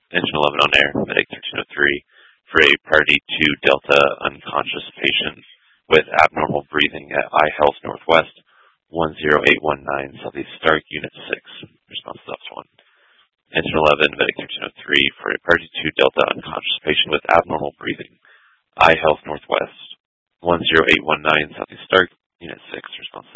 Engine 11 on air, Medic 1303, for a Priority 2 Delta unconscious patient with abnormal breathing at iHealth Northwest, 10819 Southeast Stark, Unit 6. Response to Officer 1. Engine 11, Medic 1303, for a Priority 2 Delta unconscious patient with abnormal breathing, iHealth Northwest, 10819 Southeast Stark, Unit 6. Response to